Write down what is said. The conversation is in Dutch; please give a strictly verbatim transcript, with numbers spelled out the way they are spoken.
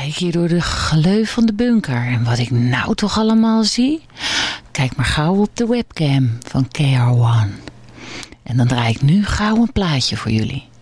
kijk hier door de gleuf van de bunker. En wat ik nou toch allemaal zie? Kijk maar gauw op de webcam van K R one. En dan draai ik nu gauw een plaatje voor jullie.